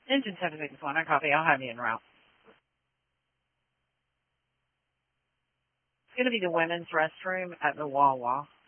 Engine 761, I copy. I'll have you en route. It's going to be the women's restroom at the Wawa.